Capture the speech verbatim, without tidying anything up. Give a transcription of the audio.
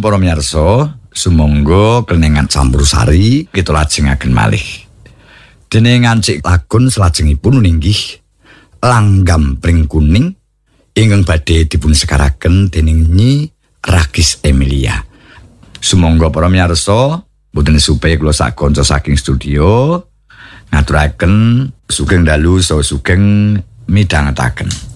para miyarsa, sumangga kelingan campursari kita lajengaken malih. Dene ngancik lagun salajengipun ninggih langgam pring kuning ingkang badhe dipun sekaraken dening Nyi Ragis Emilia. Sumangga para miyarsa boten supaya kula sak kanca saking studio ngaturaken sugeng dalu saha sugeng midhangetaken.